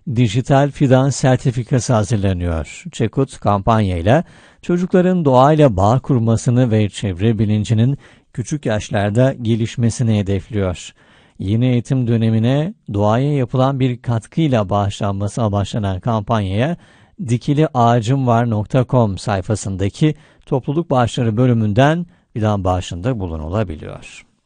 dijital fidan sertifikası hazırlanıyor. Çekut kampanyayla çocukların doğayla bağ kurmasını ve çevre bilincinin küçük yaşlarda gelişmesini hedefliyor. Yeni eğitim dönemine doğaya yapılan bir katkıyla bağışlanması amaçlanan kampanyaya dikiliağacımvar.com sayfasındaki topluluk bağışları bölümünden fidan bağışında bulunulabiliyor.